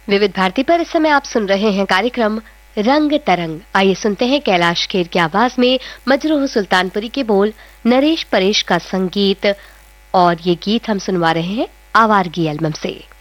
विविध भारती पर इस समय आप सुन रहे हैं कार्यक्रम रंग तरंग। आइए सुनते हैं कैलाश खेर की आवाज में मजरूह सुल्तानपुरी के बोल, नरेश परेश का संगीत, और ये गीत हम सुनवा रहे हैं आवारगी एल्बम से।